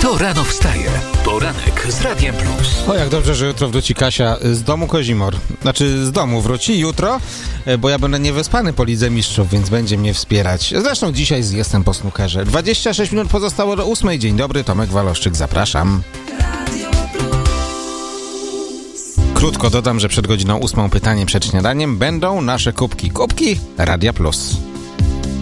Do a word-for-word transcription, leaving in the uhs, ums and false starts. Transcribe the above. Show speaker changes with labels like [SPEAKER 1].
[SPEAKER 1] To rano wstaje. Poranek z Radiem Plus.
[SPEAKER 2] O, jak dobrze, że jutro wróci Kasia z domu Kozimor. Znaczy z domu wróci jutro, bo ja będę niewyspany po Lidze Mistrzów, więc będzie mnie wspierać. Zresztą dzisiaj jestem po snookerze. dwadzieścia sześć minut pozostało do ósmej. Dzień dobry, Tomek Waloszczyk, zapraszam. Krótko dodam, że przed godziną ósmą pytaniem przed śniadaniem będą nasze kubki. Kubki Radia Plus.